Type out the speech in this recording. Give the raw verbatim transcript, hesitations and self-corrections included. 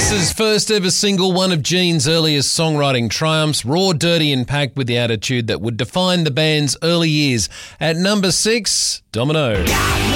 Lisa's first ever single, one of Gene's earliest songwriting triumphs, raw, dirty and packed with the attitude that would define the band's early years. At number six, Domino.